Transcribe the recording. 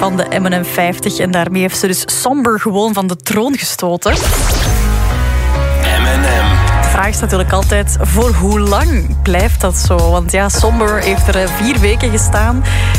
van de M&M 50. En daarmee heeft ze dus Somber gewoon van de troon gestoten. De vraag is natuurlijk altijd, voor hoe lang blijft dat zo? Want ja, Somber heeft er 4 weken gestaan.